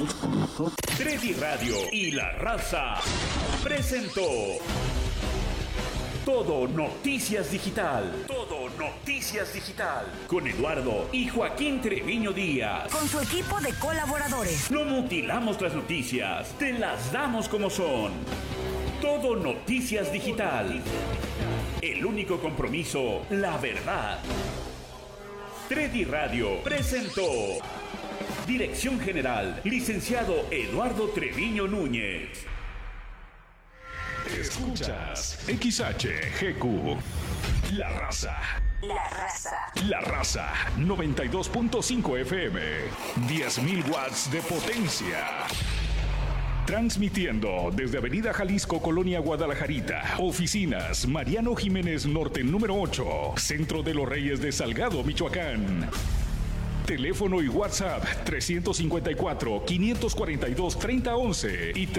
Tredi Radio y La Raza presentó Todo Noticias Digital. Todo Noticias Digital. Con Eduardo y Joaquín Treviño Díaz. Con su equipo de colaboradores. No mutilamos las noticias, te las damos como son. Todo Noticias Digital. El único compromiso, la verdad. Tredi Radio presentó. Dirección General, licenciado Eduardo Treviño Núñez. Escuchas XHGQ. La Raza. La Raza. La Raza 92.5 FM. 10.000 watts de potencia. Transmitiendo desde Avenida Jalisco, Colonia Guadalajarita. Oficinas Mariano Jiménez Norte número 8. Centro de los Reyes de Salgado, Michoacán. Teléfono y WhatsApp 354-542-3011 y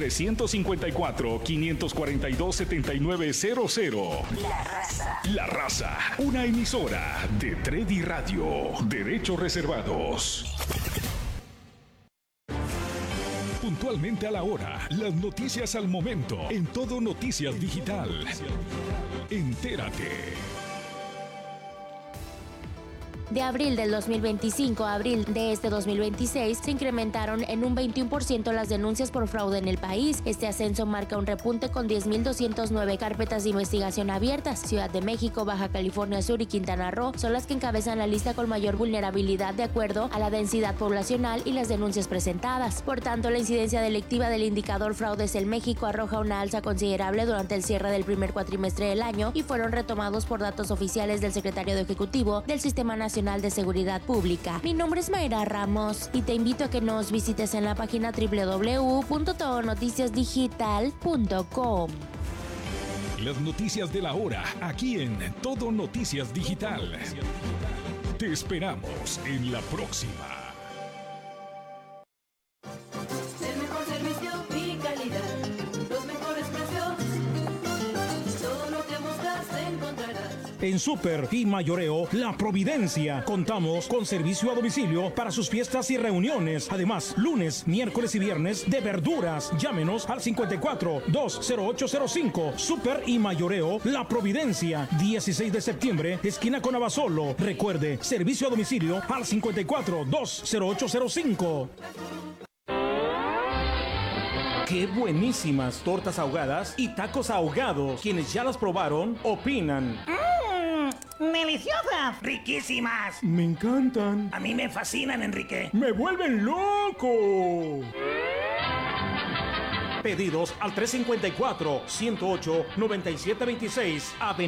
354-542-7900. La Raza. La Raza, una emisora de Tredi Radio. Derechos reservados. Puntualmente a la hora, las noticias al momento, en Todo Noticias Digital. Entérate. De abril del 2025 a abril de este 2026 se incrementaron en un 21% las denuncias por fraude en el país. Este ascenso marca un repunte con 10.209 carpetas de investigación abiertas. Ciudad de México, Baja California Sur y Quintana Roo son las que encabezan la lista con mayor vulnerabilidad de acuerdo a la densidad poblacional y las denuncias presentadas. Por tanto, la incidencia delictiva del indicador fraudes en México arroja una alza considerable durante el cierre del primer cuatrimestre del año y fueron retomados por datos oficiales del Secretariado Ejecutivo del Sistema Nacional de Seguridad Pública. Mi nombre es Mayra Ramos y te invito a que nos visites en la página www.todonoticiasdigital.com. Las noticias de la hora, aquí en Todo Noticias Digital. Te esperamos en la próxima. El mejor servicio y calidad, los mejores precios, todo lo que buscas encontrarás. En Super y Mayoreo La Providencia contamos con servicio a domicilio para sus fiestas y reuniones. Además, lunes, miércoles y viernes de verduras. Llámenos al 54-20805. Super y Mayoreo La Providencia, 16 de septiembre, esquina con Abasolo. Recuerde, servicio a domicilio al 54-20805. ¡Qué buenísimas tortas ahogadas y tacos ahogados! Quienes ya las probaron, opinan. ¡Deliciosas! ¡Riquísimas! Me encantan. A mí me fascinan, Enrique. ¡Me vuelven loco! Pedidos al 354-108-9726.